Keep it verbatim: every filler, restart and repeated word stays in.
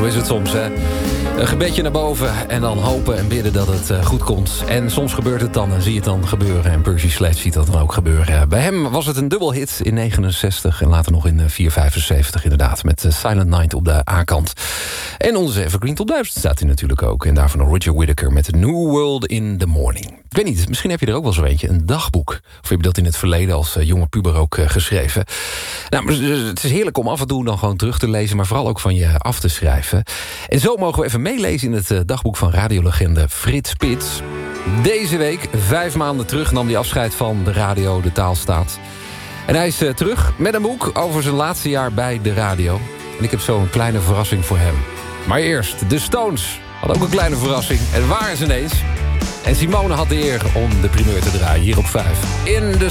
Zo is het soms, hè. Een gebedje naar boven en dan hopen en bidden dat het uh, goed komt. En soms gebeurt het dan en zie je het dan gebeuren. En Percy Sledge ziet dat dan ook gebeuren. Bij hem was het een dubbel hit in negenenzestig en later nog in uh, vier vijfenzeventig inderdaad. Met uh, Silent Night op de A-kant. En onze Evergreen Top duizend staat hij natuurlijk ook. En daarvan nog Roger Whittaker met New World in the Morning. Ik weet niet, misschien heb je er ook wel zo eentje, een dagboek. Of heb je dat in het verleden als uh, jonge puber ook uh, geschreven. Nou, het is heerlijk om af en toe dan gewoon terug te lezen, maar vooral ook van je af te schrijven. En zo mogen we even meelezen in het uh, dagboek van radiolegende Frits Spits. Deze week, vijf maanden terug, nam hij afscheid van de radio, de taalstaat. En hij is uh, terug met een boek over zijn laatste jaar bij de radio. En ik heb zo een kleine verrassing voor hem. Maar eerst, de Stones hadden ook een kleine verrassing. En waar is ineens? En Simone had de eer om de primeur te draaien, hier op vijf. In the